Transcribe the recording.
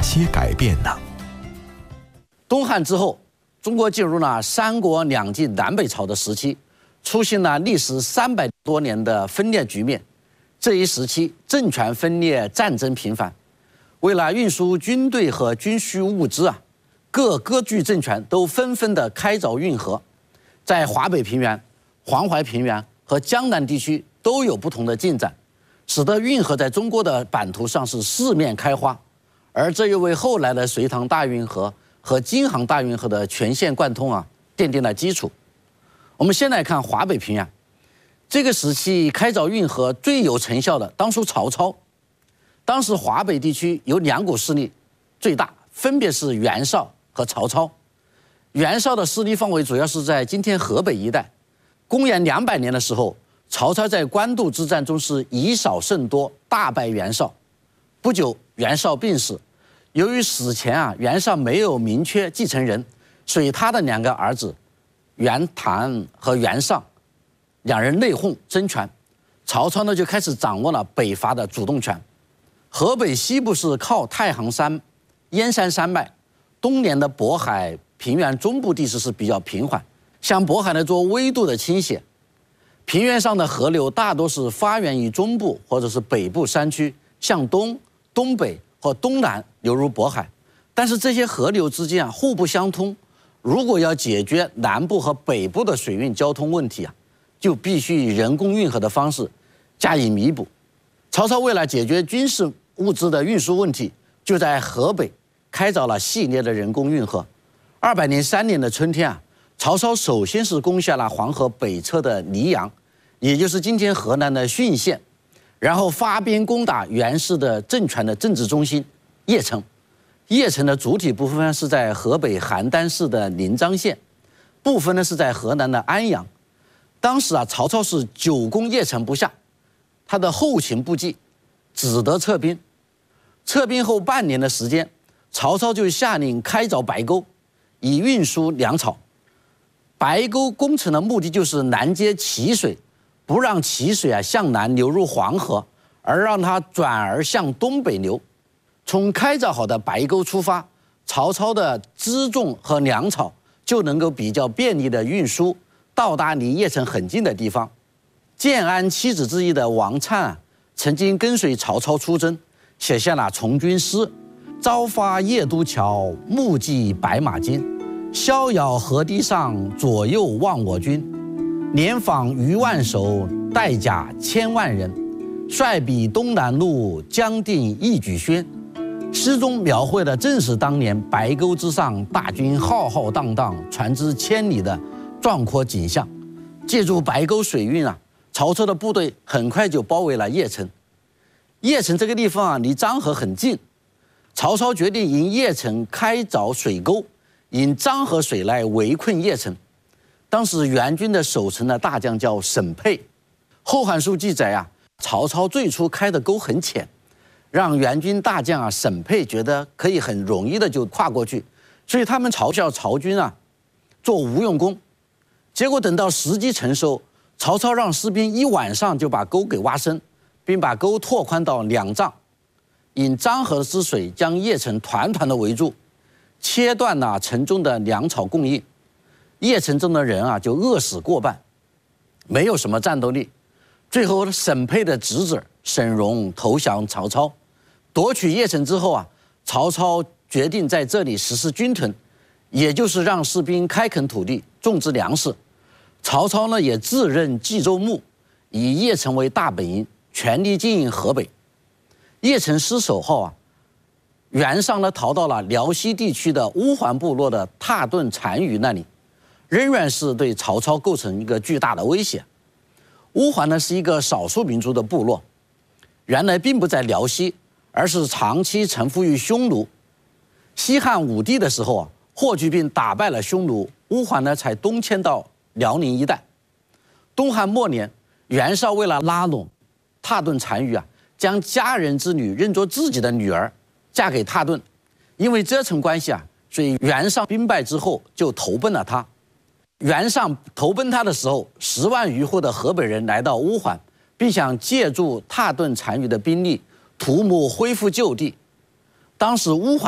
些改变呢？ 东汉之后，中国进入了三国两晋南北朝的时期，出现了历时300多年的分裂局面。这一时期，政权分裂，战争频繁。为了运输军队和军需物资各割据政权都纷纷的开凿运河，在华北平原、黄淮平原和江南地区都有不同的进展，使得运河在中国的版图上是四面开花，而这又为后来的隋唐大运河和京杭大运河的全线贯通奠定了基础。我们先来看华北平原，这个时期开凿运河最有成效的当属曹操。当时华北地区有2股势力最大，分别是袁绍和曹操。袁绍的势力范围主要是在今天河北一带。公元200年的时候，曹操在官渡之战中是以少胜多，大败袁绍。不久，袁绍病死。由于死前袁绍没有明确继承人，所以他的2个儿子袁谭和袁尚2人内讧争权。曹操呢就开始掌握了北伐的主动权。河北西部是靠太行山、燕山山脉，东连的渤海平原中部地势是比较平缓，向渤海呢做微度的倾斜。平原上的河流大多是发源于中部或者是北部山区，向东、东北或东南流入渤海。但是这些河流之间互不相通，如果要解决南部和北部的水运交通问题就必须以人工运河的方式加以弥补。曹操为了解决军事物资的运输问题，就在河北开凿了系列的人工运河。200年3年的春天曹操首先是攻下了黄河北侧的黎阳，也就是今天河南的浚县，然后发兵攻打袁氏的政权的政治中心邺城。邺城的主体部分是在河北邯郸市的临漳县，部分呢是在河南的安阳。当时曹操是久攻邺城不下，他的后勤不济，只得撤兵。撤兵后半年的时间，曹操就下令开凿白沟，以运输粮草。白沟工程的目的就是拦截淇水，不让淇水向南流入黄河，而让它转而向东北流。从开凿好的白沟出发，曹操的辎重和粮草就能够比较便利的运输到达离邺城很近的地方。建安七子之一的王粲曾经跟随曹操出征，写下了从军诗：朝发邺都桥，暮寄白马津。逍遥河堤上，左右望我军。连访余万首，带甲千万人。率彼东南路，将定一举宣。诗中描绘的正是当年白沟之上大军浩浩荡荡、船只千里的壮阔景象。借助白沟水运曹操的部队很快就包围了邺城。邺城这个地方离漳河很近，曹操决定沿邺城开凿水沟，引漳河水来围困邺城。当时援军的守城的大将叫沈沛。《后汉书》记载曹操最初开的沟很浅，让援军大将沈沛觉得可以很容易的就跨过去，所以他们嘲笑曹军做无用功。结果等到时机成熟，曹操让士兵一晚上就把沟给挖深，并把沟拓宽到2丈，引漳河之水将邺城团团的围住，切断了城中的粮草供应。邺城中的人就饿死过半，没有什么战斗力。最后沈沛的侄子沈荣投降曹操。夺取邺城之后曹操决定在这里实施军屯，也就是让士兵开垦土地，种植粮食。曹操呢也自任冀州牧，以邺城为大本营，全力经营河北。邺城失守后袁尚呢逃到了辽西地区的乌桓部落的蹋顿单于那里，仍然是对曹操构成一个巨大的威胁。乌桓呢是一个少数民族的部落，原来并不在辽西，而是长期臣服于匈奴。西汉武帝的时候霍去病打败了匈奴，乌桓呢才东迁到辽宁一带。东汉末年，袁绍为了拉拢蹋顿单于将家人之女认作自己的女儿，嫁给蹋顿。因为这层关系所以袁尚兵败之后就投奔了他。袁尚投奔他的时候，10万余户的河北人来到乌桓，并想借助蹋顿单于的兵力，图谋恢复旧地。当时乌桓